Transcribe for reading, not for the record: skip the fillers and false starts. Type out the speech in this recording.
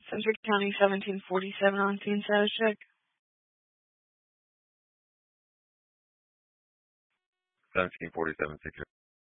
Central County 1747 on scene status check. 1747, 6